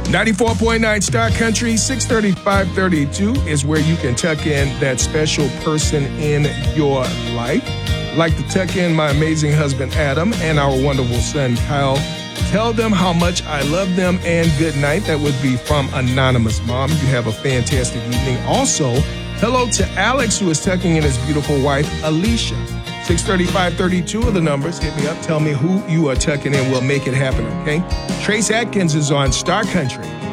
94.9 Star Country, 63532 is where you can tuck in that special person in your life. I'd like to tuck in my amazing husband, Adam, and our wonderful son, Kyle. Tell them how much I love them and good night. That would be from Anonymous Mom. You have a fantastic evening. Also, hello to Alex, who is tucking in his beautiful wife, Alicia. 63532 are the numbers. Hit me up. Tell me who you are tucking in. We'll make it happen, okay? Trace Atkins is on Star Country.